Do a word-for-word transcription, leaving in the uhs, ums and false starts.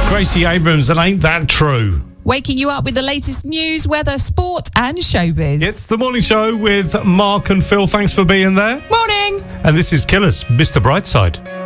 Gracie Abrams, and ain't that true? Waking you up with the latest news, weather, sport and showbiz. It's the morning show with Mark and Phil. Thanks for being there. Morning. And this is Killers, Mister Brightside.